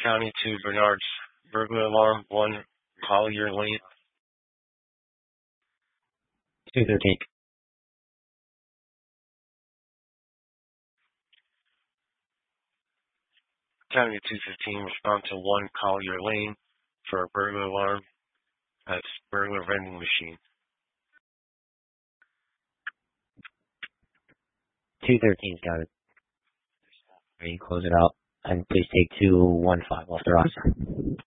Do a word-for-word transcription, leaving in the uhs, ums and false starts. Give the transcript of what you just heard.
County to Bernard's burglar alarm, one Collier Lane. two thirteen. County two fifteen, respond to one Collier Lane for a burglar alarm at burglar vending machine. two thirteen's got it. Ready, close it out. And please take two one five off the roster.